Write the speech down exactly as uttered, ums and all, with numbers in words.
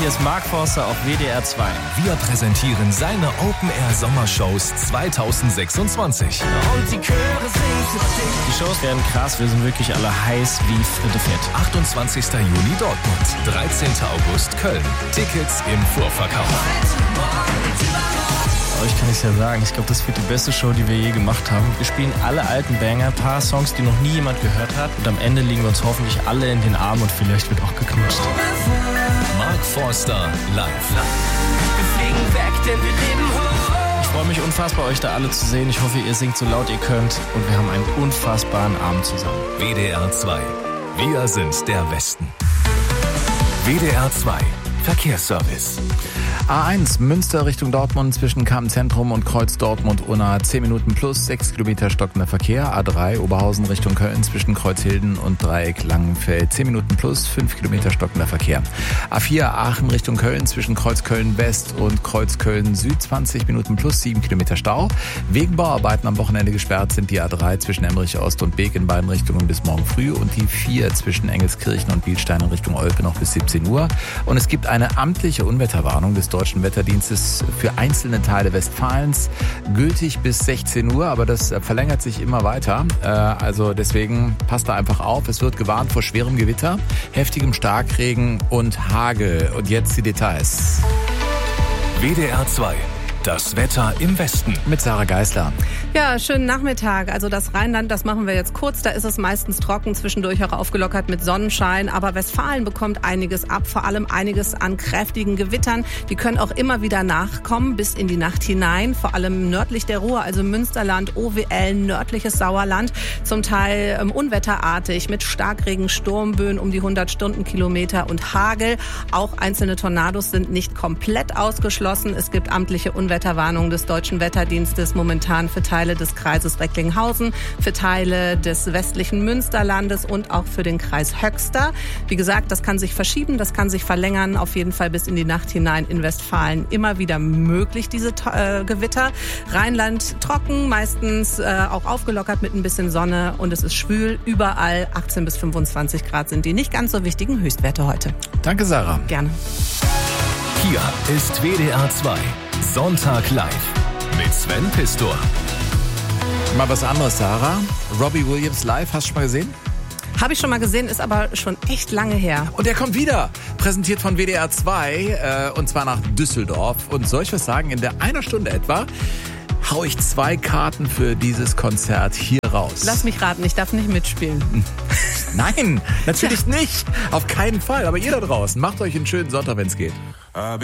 Hier ist Mark Forster auf W D R zwei. Wir präsentieren seine Open-Air-Sommershows zweitausendsechsundzwanzig. Und die Chöre singen für dich. Die Shows werden krass, wir sind wirklich alle heiß wie Fritte Fett. achtundzwanzigster Juni Dortmund, dreizehnter August Köln. Tickets im Vorverkauf. Euch kann ich ja sagen, ich glaube, das wird die beste Show, die wir je gemacht haben. Wir spielen alle alten Banger, ein paar Songs, die noch nie jemand gehört hat. Und am Ende liegen wir uns hoffentlich alle in den Armen und vielleicht wird auch geknutscht. Mark Forster live. Wir fliegen weg, denn wir leben hoch. Ich freue mich unfassbar, euch da alle zu sehen. Ich hoffe, ihr singt so laut ihr könnt. Und wir haben einen unfassbaren Abend zusammen. W D R zwei. Wir sind der Westen. W D R zwei. Verkehrsservice. A eins Münster Richtung Dortmund zwischen Kammzentrum und Kreuz Dortmund-Unna zehn Minuten plus, sechs Kilometer stockender Verkehr. A drei Oberhausen Richtung Köln zwischen Kreuzhilden und Dreieck Langenfeld zehn Minuten plus, fünf Kilometer stockender Verkehr. A vier Aachen Richtung Köln zwischen Kreuz Köln West und Kreuz Köln Süd zwanzig Minuten plus, sieben Kilometer Stau. Wegen Bauarbeiten am Wochenende gesperrt sind die A drei zwischen Emmerich Ost und Beek in beiden Richtungen bis morgen früh und die vier zwischen Engelskirchen und Bielstein in Richtung Olpe noch bis siebzehn Uhr. Und es gibt eine amtliche Unwetterwarnung des Deutschen Wetterdienstes für einzelne Teile Westfalens, gültig bis sechzehn Uhr, aber das verlängert sich immer weiter. Also deswegen passt da einfach auf. Es wird gewarnt vor schwerem Gewitter, heftigem Starkregen und Hagel. Und jetzt die Details. W D R zwei. Das Wetter im Westen. Mit Sarah Geisler. Ja, schönen Nachmittag. Also das Rheinland, das machen wir jetzt kurz. Da ist es meistens trocken, zwischendurch auch aufgelockert mit Sonnenschein. Aber Westfalen bekommt einiges ab, vor allem einiges an kräftigen Gewittern. Die können auch immer wieder nachkommen bis in die Nacht hinein. Vor allem nördlich der Ruhr, also Münsterland, O W L, nördliches Sauerland. Zum Teil ähm, unwetterartig mit Starkregen, Sturmböen um die hundert Stundenkilometer und Hagel. Auch einzelne Tornados sind nicht komplett ausgeschlossen. Es gibt amtliche Unwetterwarnungen. Wetterwarnung des Deutschen Wetterdienstes momentan für Teile des Kreises Recklinghausen, für Teile des westlichen Münsterlandes und auch für den Kreis Höxter. Wie gesagt, das kann sich verschieben, das kann sich verlängern, auf jeden Fall bis in die Nacht hinein in Westfalen immer wieder möglich, diese äh, Gewitter. Rheinland trocken, meistens äh, auch aufgelockert mit ein bisschen Sonne und es ist schwül. Überall achtzehn bis fünfundzwanzig Grad sind die nicht ganz so wichtigen Höchstwerte heute. Danke, Sarah. Gerne. Hier ist W D R zwei. Sonntag live mit Sven Pistor. Mal was anderes, Sarah. Robbie Williams live, hast du schon mal gesehen? Habe ich schon mal gesehen, ist aber schon echt lange her. Und er kommt wieder, präsentiert von W D R zwei, äh, und zwar nach Düsseldorf. Und soll ich was sagen, in der einer Stunde etwa hau ich zwei Karten für dieses Konzert hier raus. Lass mich raten, ich darf nicht mitspielen. Nein, natürlich nicht. Auf keinen Fall. Aber ihr da draußen, macht euch einen schönen Sonntag, wenn es geht.